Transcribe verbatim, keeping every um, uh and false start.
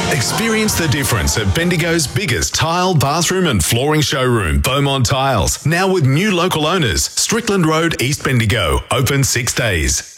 Experience the difference at Bendigo's biggest tile, bathroom and flooring showroom, Beaumont Tiles. Now with new local owners, Strickland Road, East Bendigo. Open six days.